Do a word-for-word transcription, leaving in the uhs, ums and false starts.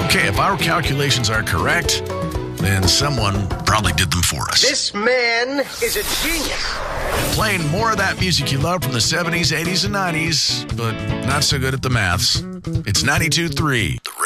Okay, if our calculations are correct, then someone probably did them for us. This man is a genius. Playing more of that music you love from the seventies, eighties, and nineties, but not so good at the maths. It's ninety-two point three.